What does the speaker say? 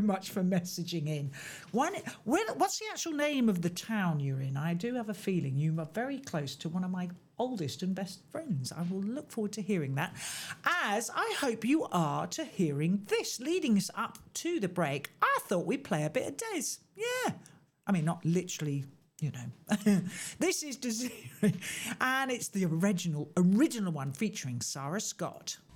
much for messaging in. What's the actual name of the town you're in? I do have a feeling you are very close to one of my oldest and best friends. I will look forward to hearing that, as I hope you are to hearing this. Leading us up to the break, I thought we'd play a bit of Des. Yeah. I mean, not literally, you know. This is Desiree, and it's the original one featuring Sarah Scott.